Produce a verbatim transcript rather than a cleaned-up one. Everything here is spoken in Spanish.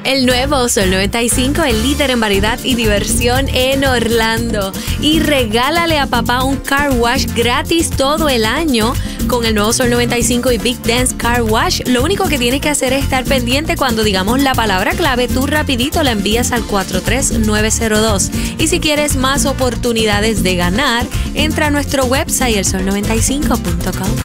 El nuevo Sol noventa y cinco, el líder en variedad y diversión en Orlando. Y regálale a papá un car wash gratis todo el año con el nuevo Sol noventa y cinco y Big Dance Car Wash. Lo único que tienes que hacer es estar pendiente cuando digamos la palabra clave. Tú rapidito la envías al cuatro tres nueve cero dos. Y si quieres más oportunidades de ganar, entra a nuestro website el sol noventa y cinco punto com.